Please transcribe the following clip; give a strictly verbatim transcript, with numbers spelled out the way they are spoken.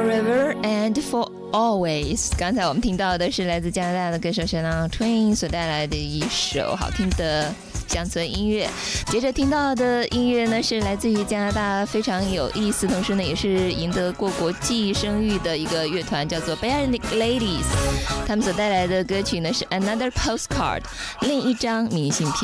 Forever and for Always。 刚才我们听到的是来自加拿大的歌手 Shania Twain 所带来的一首好听的乡村音乐。接着听到的音乐呢，是来自于加拿大非常有意思，同时呢也是赢得过国际声誉的一个乐团，叫做 Barenaked Ladies。他们所带来的歌曲呢是 Another Postcard， 另一张明信片。